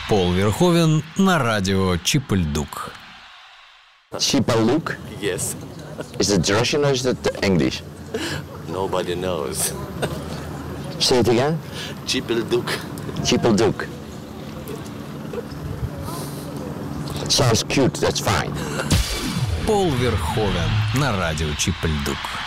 Пол Верховен на радио Чип-и-Ль-Дук. Chipaluk? Yes. Is it Russian or is it English? Nobody knows. Say it again. Chipilduk. Chipalduk. Sounds cute, that's fine. Пол Верховен на радио Чип-и-Ль-Дук.